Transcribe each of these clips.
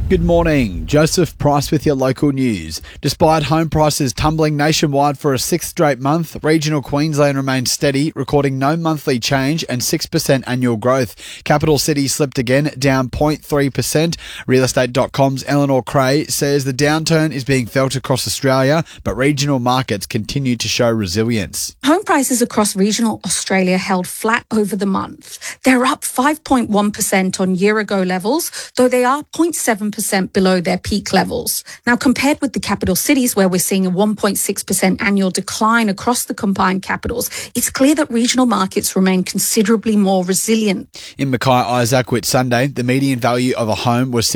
Good morning. Joseph Price with your local news. Despite home prices tumbling nationwide for a sixth straight month, regional Queensland remains steady, recording no monthly change and 6% annual growth. Capital City slipped again, down 0.3%. Realestate.com's Eleanor Cray says the downturn is being felt across Australia, but regional markets continue to show resilience. Home prices across regional Australia held flat over the month. They're up 5.1% on year-ago levels, though they are 0.7% below their peak levels. Now, compared with the capital cities, where we're seeing a 1.6% annual decline across the combined capitals, it's clear that regional markets remain considerably more resilient. In Mackay Isaac Sunday, the median value of a home was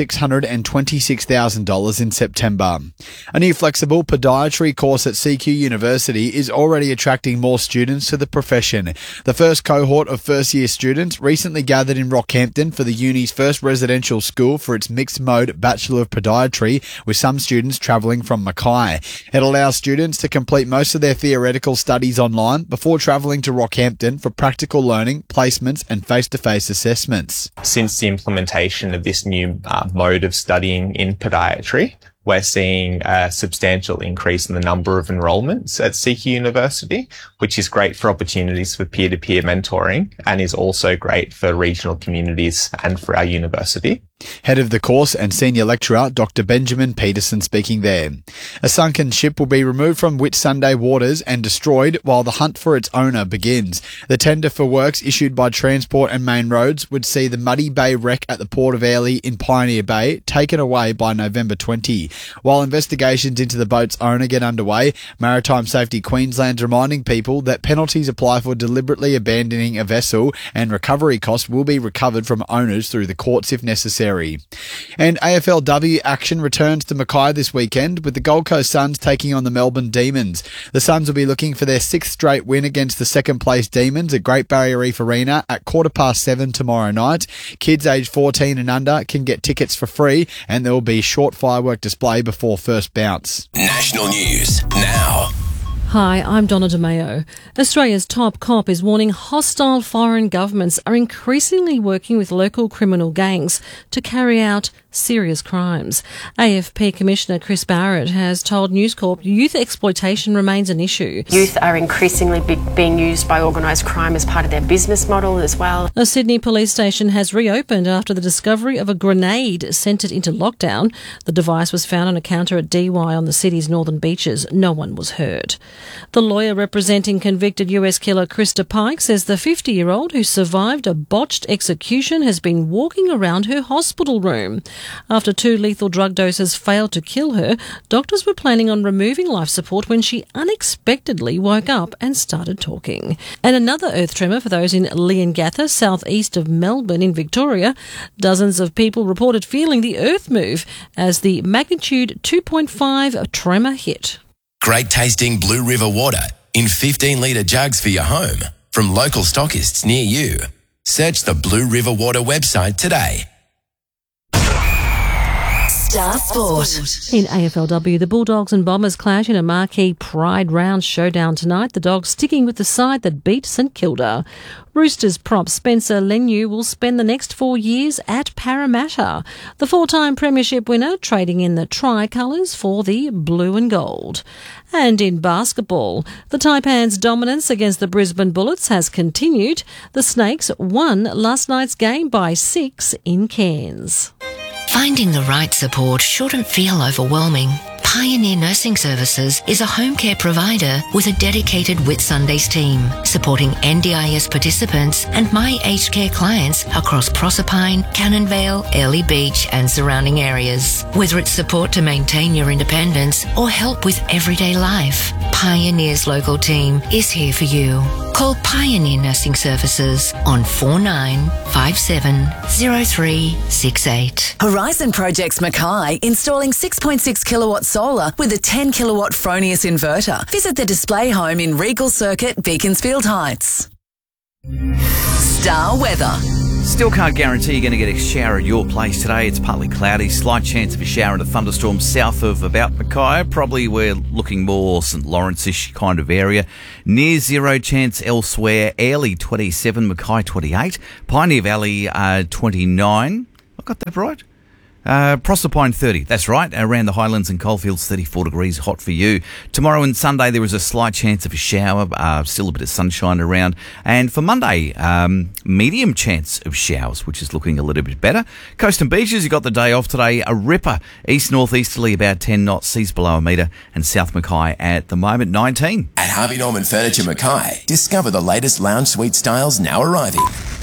$626,000 in September. A new flexible podiatry course at CQ University is already attracting more students to the profession. The first cohort of first-year students recently gathered in Rockhampton for the uni's first residential school for its mixed-mode Bachelor of Podiatry, with some students travelling from Mackay. It allows students to complete most of their theoretical studies online before travelling to Rockhampton for practical learning, placements and face-to-face assessments. Since the implementation of this new mode of studying in podiatry, we're seeing a substantial increase in the number of enrolments at CQ University, which is great for opportunities for peer-to-peer mentoring and is also great for regional communities and for our university. Head of the course and senior lecturer, Dr. Benjamin Peterson, speaking there. A sunken ship will be removed from Whitsunday waters and destroyed while the hunt for its owner begins. The tender for works issued by Transport and Main Roads would see the Muddy Bay wreck at the Port of Airlie in Pioneer Bay taken away by November 20. While investigations into the boat's owner get underway, Maritime Safety Queensland's reminding people that penalties apply for deliberately abandoning a vessel and recovery costs will be recovered from owners through the courts if necessary. And AFLW action returns to Mackay this weekend with the Gold Coast Suns taking on the Melbourne Demons. The Suns will be looking for their sixth straight win against the second-place Demons at Great Barrier Reef Arena at 7:15 tomorrow night. Kids aged 14 and under can get tickets for free, and there will be a short firework display before first bounce. National news now. Hi, I'm Donna DeMeo. Australia's top cop is warning hostile foreign governments are increasingly working with local criminal gangs to carry out serious crimes. AFP Commissioner Chris Barrett has told News Corp youth exploitation remains an issue. Youth are increasingly being used by organised crime as part of their business model as well. A Sydney police station has reopened after the discovery of a grenade sent it into lockdown. The device was found on a counter at DY on the city's northern beaches. No one was hurt. The lawyer representing convicted US killer Krista Pike says the 50-year-old who survived a botched execution has been walking around her hospital room. After 2 lethal drug doses failed to kill her, doctors were planning on removing life support when she unexpectedly woke up and started talking. And another earth tremor for those in Leongatha, southeast of Melbourne in Victoria. Dozens of people reported feeling the earth move as the magnitude 2.5 tremor hit. Great tasting Blue River water in 15-litre jugs for your home from local stockists near you. Search the Blue River Water website today. Star Sport. In AFLW, the Bulldogs and Bombers clash in a marquee Pride Round showdown tonight. The Dogs sticking with the side that beat St Kilda. Roosters prop Spencer Leniu will spend the next 4 years at Parramatta. The 4-time premiership winner trading in the tricolours for the blue and gold. And in basketball, the Taipans' dominance against the Brisbane Bullets has continued. The Snakes won last night's game by 6 in Cairns. Finding the right support shouldn't feel overwhelming. Pioneer Nursing Services is a home care provider with a dedicated Whitsundays team, supporting NDIS participants and My Aged Care clients across Proserpine, Cannonvale, Early Beach and surrounding areas. Whether it's support to maintain your independence or help with everyday life, Pioneer's local team is here for you. Call Pioneer Nursing Services on 49570368. Horizon Projects Mackay installing 6.6 kilowatt solar with a 10 kilowatt Fronius inverter. Visit the display home in Regal Circuit, Beaconsfield Heights. Star weather. Still can't guarantee you're going to get a shower at your place today. It's partly cloudy, slight chance of a shower and a thunderstorm south of about Mackay. Probably we're looking more St Lawrence-ish kind of area. Near zero chance elsewhere. Airlie 27, Mackay 28, Pioneer Valley 29. I got that right? Proserpine 30, that's right. Around the Highlands and Coalfields, 34 degrees, hot for you. Tomorrow and Sunday, there is a slight chance of a shower, still a bit of sunshine around. And for Monday, medium chance of showers, which is looking a little bit better. Coast and beaches, you got the day off today. A ripper, east-northeasterly about 10 knots, seas below a metre, and South Mackay at the moment 19. At Harvey Norman Furniture Mackay, discover the latest lounge suite styles now arriving.